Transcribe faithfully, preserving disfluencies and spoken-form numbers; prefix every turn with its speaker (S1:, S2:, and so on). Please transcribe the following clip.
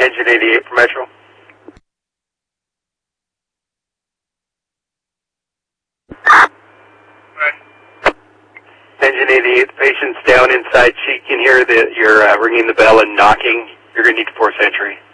S1: Engine eighty-eight for Metro.
S2: Right.
S1: Engine eighty-eight, the patient's down inside. She can hear that you're uh, ringing the bell and knocking. You're going to need to force entry.